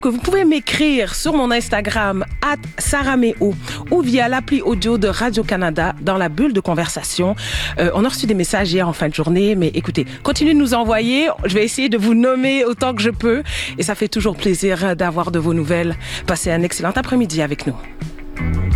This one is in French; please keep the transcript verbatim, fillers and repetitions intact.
Que vous pouvez m'écrire sur mon Instagram at sarameo ou via l'appli audio de Radio-Canada dans la bulle de conversation. Euh, on a reçu des messages hier en fin de journée, mais écoutez, continuez de nous envoyer. Je vais essayer de vous nommer autant que je peux et ça fait toujours plaisir d'avoir de vos nouvelles. Passez un excellent après-midi avec nous.